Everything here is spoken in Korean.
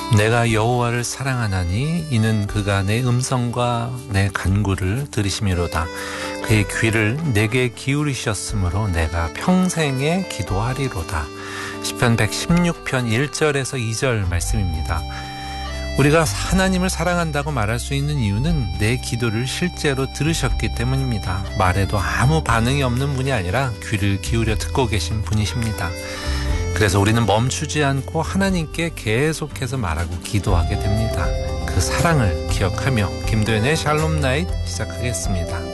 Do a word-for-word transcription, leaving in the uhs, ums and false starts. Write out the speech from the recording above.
내가 여호와를 사랑하나니 이는 그가 내 음성과 내 간구를 들으심이로다. 그의 귀를 내게 기울이셨으므로 내가 평생에 기도하리로다. 시편 백십육 편 일 절에서 이 절 말씀입니다. 우리가 하나님을 사랑한다고 말할 수 있는 이유는 내 기도를 실제로 들으셨기 때문입니다. 말에도 아무 반응이 없는 분이 아니라 귀를 기울여 듣고 계신 분이십니다. 그래서 우리는 멈추지 않고 하나님께 계속해서 말하고 기도하게 됩니다. 그 사랑을 기억하며 김도연의 샬롬 나잇 시작하겠습니다.